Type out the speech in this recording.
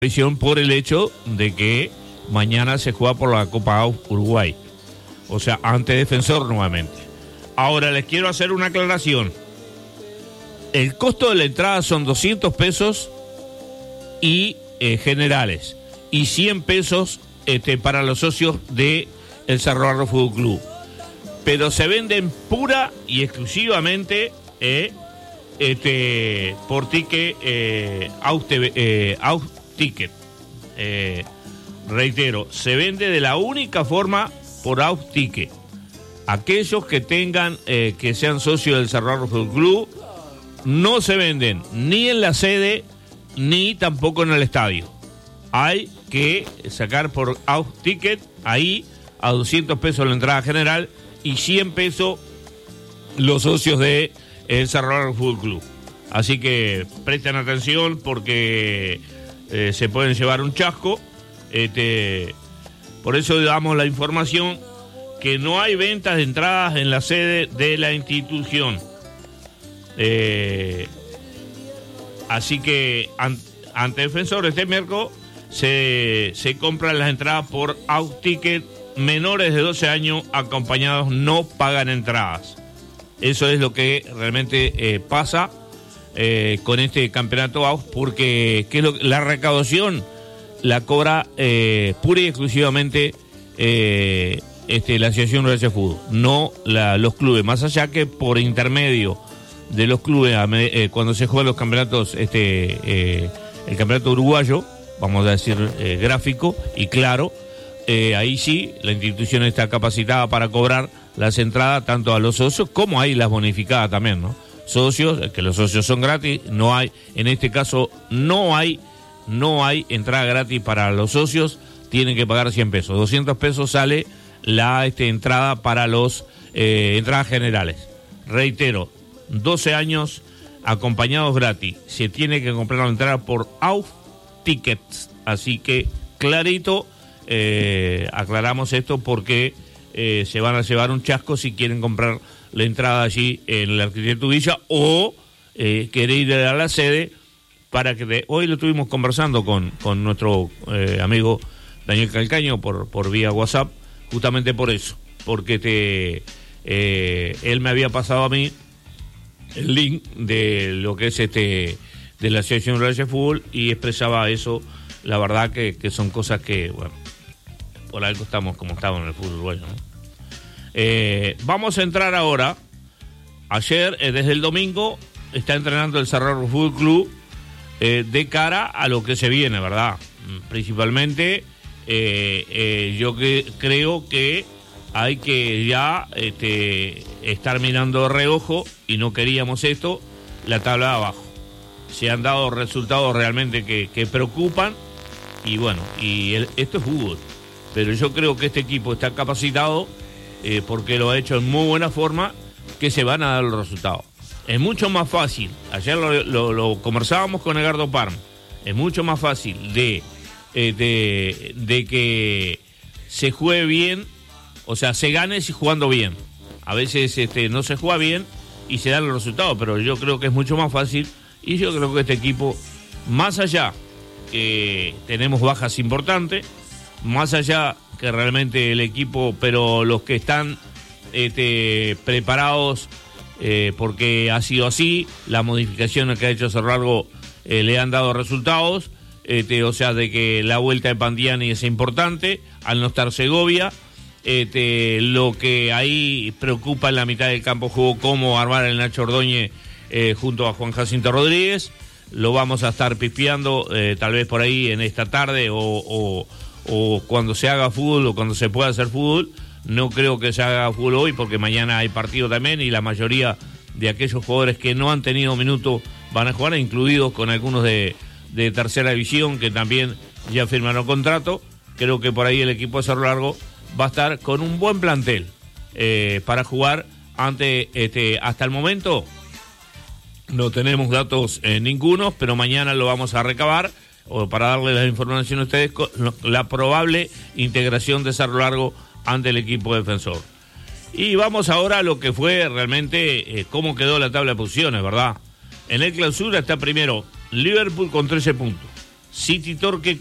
presión por el hecho de que mañana se juega por la Copa Uruguay. O sea, ante Defensor nuevamente. Ahora les quiero hacer una aclaración. El costo de la entrada son 200 pesos y generales. Y 100 pesos para los socios de el Cerro Largo Fútbol Club. Pero se venden pura y exclusivamente por ticket out ticket. Reitero, se vende de la única forma por out ticket. Aquellos que tengan que sean socios del Cerro Largo Fútbol Club no se venden ni en la sede ni tampoco en el estadio. Hay que sacar por out ticket ahí a 200 pesos la entrada general y 100 pesos los socios de el Cerro Largo Fútbol Club. Así que presten atención porque se pueden llevar un chasco. Por eso damos la información que no hay ventas de entradas en la sede de la institución. Así que ante Defensor este miércoles se compran las entradas por out ticket. Menores de 12 años acompañados no pagan entradas. Eso es lo que realmente pasa con este campeonato out, porque la recaudación la cobra pura y exclusivamente la Asociación Uruguaya de Fútbol, no los clubes, más allá que por intermedio de los clubes cuando se juegan los campeonatos, el campeonato uruguayo, vamos a decir gráfico y claro, ahí sí la institución está capacitada para cobrar las entradas tanto a los socios como hay las bonificadas también, ¿no? Socios, que los socios son gratis, no hay, en este caso no hay entrada gratis para los socios, tienen que pagar 100 pesos, 200 pesos sale la entrada para los entradas generales. Reitero, 12 años acompañados gratis, se tiene que comprar la entrada por out tickets, así que clarito, aclaramos esto porque se van a llevar un chasco si quieren comprar la entrada allí en el Arquitecto Villa o querer ir a la sede para que hoy lo estuvimos conversando con nuestro amigo Daniel Calcaño por vía WhatsApp, justamente por eso, porque él me había pasado a mí el link de lo que es de la Asociación Uruguaya de Fútbol y expresaba eso. La verdad que son cosas que, bueno, por algo estamos como estamos en el fútbol uruguayo, ¿no? Vamos a entrar ahora. Ayer, desde el domingo, está entrenando el Cerro Largo Fútbol Club de cara a lo que se viene, ¿verdad? Principalmente, yo creo que hay que ya estar mirando de reojo, y no queríamos esto, la tabla de abajo. Se han dado resultados realmente que preocupan, y bueno, esto es fútbol. Pero yo creo que este equipo está capacitado, porque lo ha hecho en muy buena forma, que se van a dar los resultados. Es mucho más fácil, ayer lo conversábamos con Edgardo Parm, es mucho más fácil de que se juegue bien, o sea, se gane si jugando bien. A veces no se juega bien y se dan los resultados, pero yo creo que es mucho más fácil, y yo creo que este equipo, más allá que tenemos bajas importantes, más allá que realmente el equipo, pero los que están preparados, porque ha sido así, las modificaciones que ha hecho Cerro Largo le han dado resultados, o sea, de que la vuelta de Pandiani es importante, al no estar Segovia, lo que ahí preocupa en la mitad del campo de juego, cómo armar el Nacho Ordóñez junto a Juan Jacinto Rodríguez. Lo vamos a estar pispeando tal vez por ahí en esta tarde o cuando se haga fútbol o cuando se pueda hacer fútbol. No creo que se haga fútbol hoy porque mañana hay partido también, y la mayoría de aquellos jugadores que no han tenido minutos van a jugar, incluidos con algunos de tercera división que también ya firmaron contrato. Creo que por ahí el equipo de Cerro Largo va a estar con un buen plantel para jugar ante hasta el momento. No tenemos datos ningunos, pero mañana lo vamos a recabar para darle la información a ustedes con la probable integración de Cerro Largo ante el equipo Defensor. Y vamos ahora a lo que fue realmente cómo quedó la tabla de posiciones, ¿verdad? En el clausura está primero Liverpool con 13 puntos. City Torque